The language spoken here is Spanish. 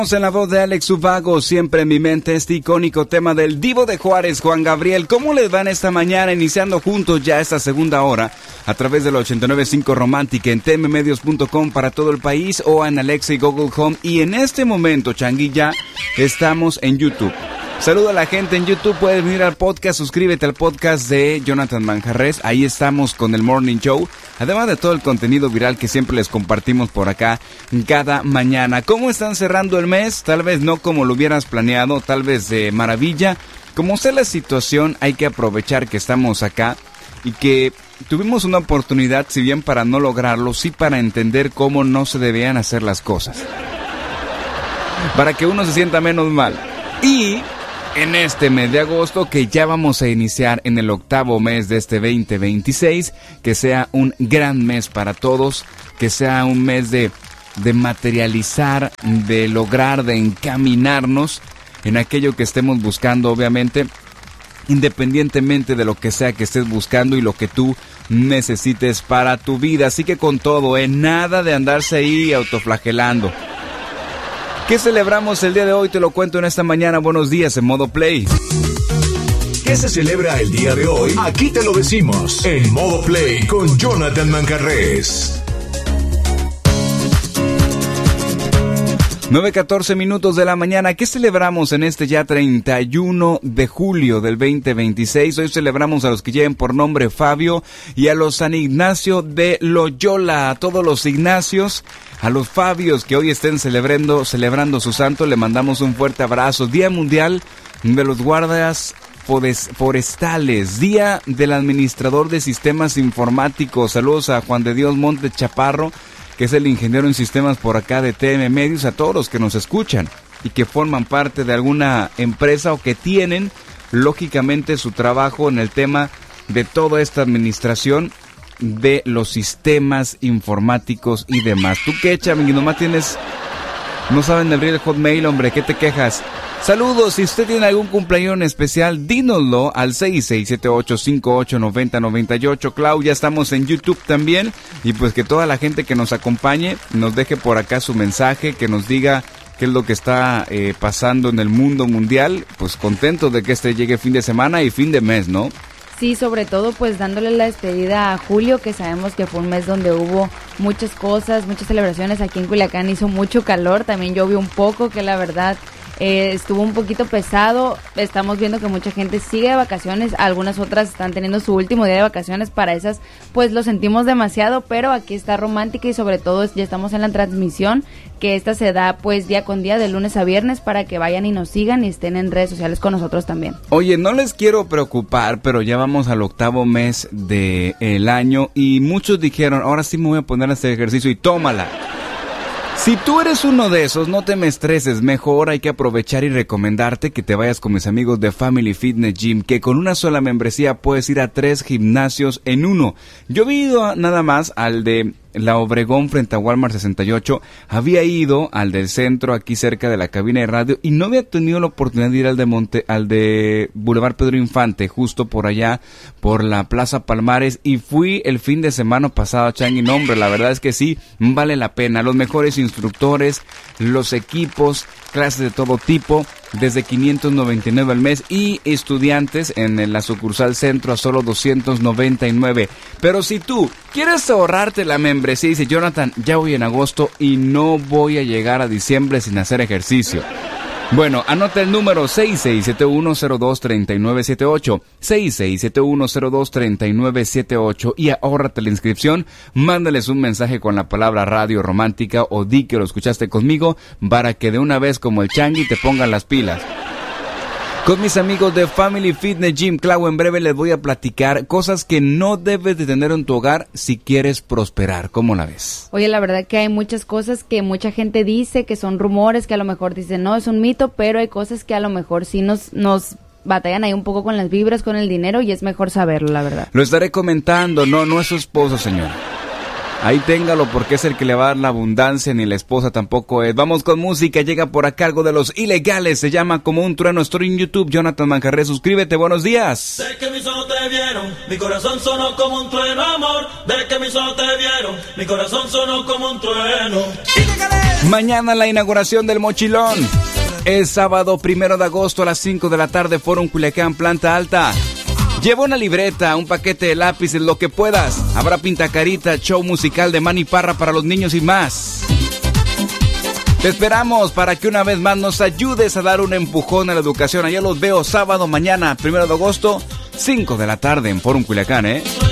En la voz de Alex Ubago, siempre en mi mente este icónico tema del Divo de Juárez, Juan Gabriel. ¿Cómo les van esta mañana? Iniciando juntos ya esta segunda hora a través del 89.5 Romántica en tmmedios.com para todo el país o en Alexa y Google Home. Y en este momento, Changuilla, estamos en YouTube. Saluda a la gente en YouTube, puedes venir al podcast, suscríbete al podcast de Jonathan Manjarres, ahí estamos con el Morning Show, además de todo el contenido viral que siempre les compartimos por acá cada mañana. ¿Cómo están cerrando el mes? Tal vez no como lo hubieras planeado, tal vez de maravilla. Como sea la situación, hay que aprovechar que estamos acá y que tuvimos una oportunidad, si bien para no lograrlo, sí para entender cómo no se debían hacer las cosas. Para que uno se sienta menos mal. Y en este mes de agosto, que ya vamos a iniciar en el octavo mes de este 2026, que sea un gran mes para todos, que sea un mes de materializar, de lograr, de encaminarnos en aquello que estemos buscando, obviamente, independientemente de lo que sea que estés buscando y lo que tú necesites para tu vida. Así que con todo, nada de andarse ahí autoflagelando. ¿Qué celebramos el día de hoy? Te lo cuento en esta mañana. Buenos días en Modo Play. ¿Qué se celebra el día de hoy? Aquí te lo decimos en Modo Play con Jonathan Manjarres. 9:14 minutos de la mañana. ¿Qué celebramos en este ya 31 de julio del 2026? Hoy celebramos a los que lleven por nombre Fabio y a los San Ignacio de Loyola. A todos los Ignacios, a los Fabios que hoy estén celebrando su santo, le mandamos un fuerte abrazo. Día Mundial de los Guardias Forestales, Día del Administrador de Sistemas Informáticos. Saludos a Juan de Dios Monte Chaparro, que es el ingeniero en sistemas por acá de TM Medios, a todos los que nos escuchan y que forman parte de alguna empresa o que tienen, lógicamente, su trabajo en el tema de toda esta administración de los sistemas informáticos y demás. ¿Tú qué, Chamín? Nomás tienes... No saben abrir el Hotmail, hombre, ¿qué te quejas? Saludos, si usted tiene algún cumpleaños en especial, dínoslo al 6678589098. Clau, ya estamos en YouTube también, y pues que toda la gente que nos acompañe nos deje por acá su mensaje, que nos diga qué es lo que está pasando en el mundo mundial. Pues contentos de que llegue fin de semana y fin de mes, ¿no? Sí, sobre todo pues dándole la despedida a julio, que sabemos que fue un mes donde hubo muchas cosas, muchas celebraciones. Aquí en Culiacán hizo mucho calor, también llovió un poco, que la verdad estuvo un poquito pesado. Estamos viendo que mucha gente sigue de vacaciones, algunas otras están teniendo su último día de vacaciones. Para esas pues lo sentimos demasiado, pero aquí está Romántica y sobre todo ya estamos en la transmisión, que esta se da pues día con día de lunes a viernes, para que vayan y nos sigan y estén en redes sociales con nosotros también. Oye, no les quiero preocupar, pero ya vamos al octavo mes del año y muchos dijeron, ahora sí me voy a poner a hacer ejercicio, y tómala. Si tú eres uno de esos, no te me estreses, mejor hay que aprovechar y recomendarte que te vayas con mis amigos de Family Fitness Gym, que con una sola membresía puedes ir a 3 gimnasios en uno. Yo he ido nada más al de La Obregón frente a Walmart 68, había ido al del centro aquí cerca de la cabina de radio y no había tenido la oportunidad de ir al de Boulevard Pedro Infante, justo por allá, por la Plaza Palmares, y fui el fin de semana pasado a Changi. No, hombre, la verdad es que sí, vale la pena, los mejores instructores, los equipos, clases de todo tipo, desde 599 al mes, y estudiantes en la sucursal centro a solo 299. Pero si tú quieres ahorrarte la membresía y dices, Jonathan, ya voy en agosto y no voy a llegar a diciembre sin hacer ejercicio, bueno, anota el número 6671023978, 6671023978, y ahórrate la inscripción. Mándales un mensaje con la palabra Radio Romántica o di que lo escuchaste conmigo, para que de una vez como el Changi te pongan las pilas. Con mis amigos de Family Fitness Gym, Clau, en breve les voy a platicar cosas que no debes de tener en tu hogar si quieres prosperar. ¿Cómo la ves? Oye, la verdad que hay muchas cosas que mucha gente dice que son rumores, que a lo mejor dicen no, es un mito, pero hay cosas que a lo mejor sí nos batallan ahí un poco con las vibras, con el dinero, y es mejor saberlo, la verdad. Lo estaré comentando. No es su esposo, señor. Ahí téngalo porque es el que le va a dar la abundancia, ni la esposa tampoco es. Vamos con música, llega por acá algo de Los Ilegales, se llama Como un Trueno. Estoy en YouTube, Jonathan Manjarrés, suscríbete, buenos días. Sé que mis ojos te vieron, mi corazón sonó como un trueno, amor. De que mis ojos te vieron, mi corazón sonó como un trueno. Mañana la inauguración del Mochilón. Es sábado 1 de agosto a las 5 de la tarde, Foro Culiacán, planta alta. Lleva una libreta, un paquete de lápices, lo que puedas. Habrá pintacarita, show musical de Manny Parra para los niños y más. Te esperamos para que una vez más nos ayudes a dar un empujón a la educación. Allá los veo sábado mañana, 1 de agosto, 5 de la tarde en Foro Culiacán,